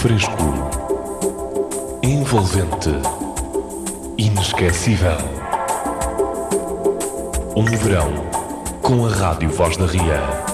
fresco, envolvente, inesquecível. Um verão com a Rádio Voz da Ria.